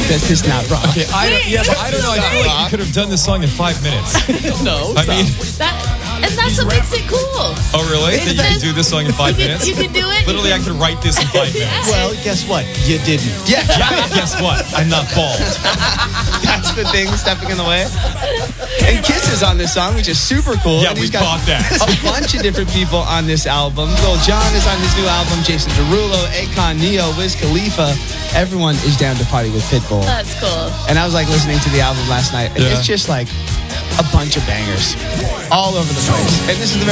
That's just not rock. Okay, I don't know. I feel like you could have done this song in 5 minutes. No. I mean, And that's what makes it cool. oh really? That you could do this song in 5 minutes? You can do it. Literally, I could write this in 5 minutes. Well, guess what? You didn't. Yeah, guess what? I'm not bald. That's the thing stepping in the way. And Kiss is on this song, which is super cool. Yeah, and we he's got bought that. a bunch of different people on this album. Lil Jon is on his new album. Jason Derulo, Akon, Neo, Wiz Khalifa. Everyone is down to party with Pitbull. That's cool. And I was like listening to the album last night. And Yeah. it's just like a bunch of bangers all over the place. And this is the